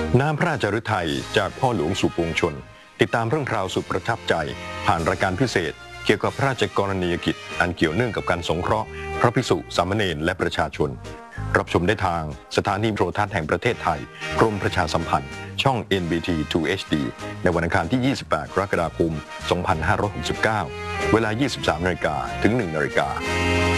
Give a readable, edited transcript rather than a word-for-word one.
น้ำพระราชฤทัยจากพ่อหลวงสู่ปวงชนติดตามเรื่องราวสุดประทับใจผ่านรายการพิเศษเกี่ยวกับพระราชกรณียกิจอันเกี่ยวเนื่องกับการสงเคราะห์พระภิกษุสามเณรและประชาชนรับชมได้ทางสถานีโทรทัศน์แห่งประเทศไทยกรมประชาสัมพันธ์ช่อง NBT 2 HD ในวันอังคารที่ 28 กรกฎาคม 2569 เวลา 23 นาฬิกาถึง 1 นาฬิกา